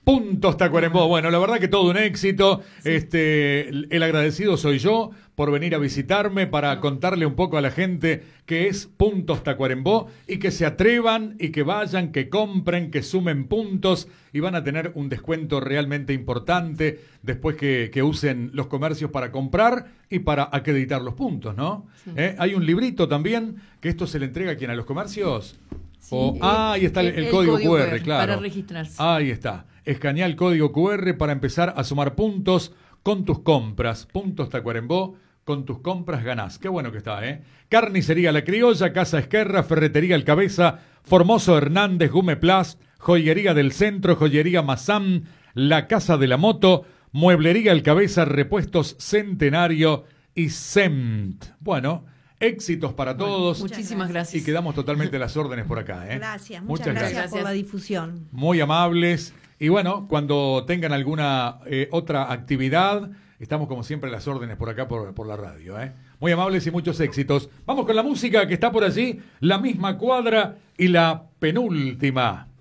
Puntos Tacuarembó. Bueno, la verdad que todo un éxito. Sí. El agradecido soy yo por venir a visitarme para contarle un poco a la gente qué es Puntos Tacuarembó y que se atrevan y que vayan, que compren, que sumen puntos y van a tener un descuento realmente importante después que usen los comercios para comprar y para acreditar los puntos, ¿no? Sí. Hay un librito también que esto se le entrega a quien, a los comercios. Sí, ahí está el código QR, claro. Para registrarse. Ahí está. Escanea el código QR para empezar a sumar puntos con tus compras. Puntos Tacuarembó, con tus compras ganás. Qué bueno que está, ¿eh? Carnicería La Criolla, Casa Esquerra, Ferretería El Cabeza, Formoso Hernández, Gumeplast, Joyería del Centro, Joyería Mazam, La Casa de la Moto, Mueblería El Cabeza, Repuestos Centenario y SEMT. Bueno, éxitos para todos. Muchísimas gracias. Y quedamos totalmente a las órdenes por acá, ¿eh? Gracias, muchas gracias por la difusión. Muy amables. Y bueno, cuando tengan alguna otra actividad, estamos como siempre a las órdenes por acá por la radio, ¿eh? Muy amables y muchos éxitos. Vamos con la música que está por allí, La Misma Cuadra y la penúltima.